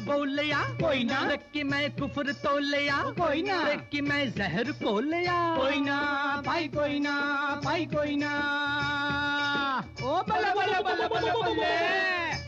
बोल लिया कोई ना, कि मैं कुफर तो लिया कोई ना, कि मैं जहर को लिया कोई ना भाई, कोई ना भाई, कोई ना।